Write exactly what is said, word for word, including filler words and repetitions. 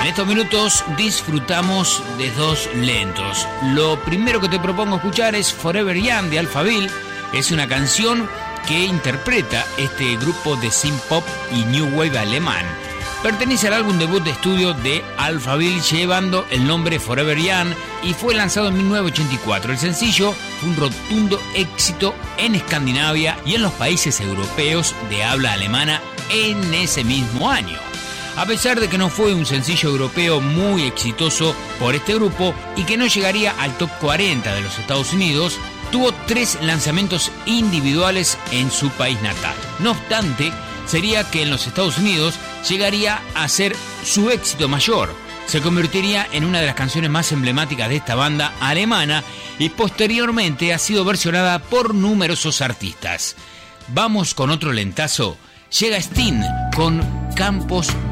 En estos minutos disfrutamos de dos lentos. Lo primero que te propongo escuchar es Forever Young de Alphaville. Es una canción que interpreta este grupo de synth pop y new wave alemán. Pertenece al álbum debut de estudio de Alphaville llevando el nombre Forever Young y fue lanzado en mil novecientos ochenta y cuatro. El sencillo fue un rotundo éxito en Escandinavia y en los países europeos de habla alemana en ese mismo año. A pesar de que no fue un sencillo europeo muy exitoso por este grupo y que no llegaría al top cuarenta de los Estados Unidos, tuvo tres lanzamientos individuales en su país natal. No obstante, sería que en los Estados Unidos llegaría a ser su éxito mayor. Se convertiría en una de las canciones más emblemáticas de esta banda alemana y posteriormente ha sido versionada por numerosos artistas. Vamos con otro lentazo. Llega Sting con Campos